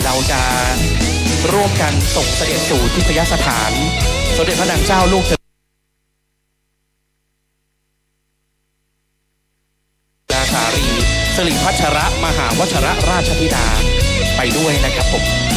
เราจะร่วมกันส่งเสด็จสู่ทิพยสถานสมเด็จพระนางเจ้าลูกสารีสิริพัชรมหาวชรราชธิดาไปด้วยนะครับผม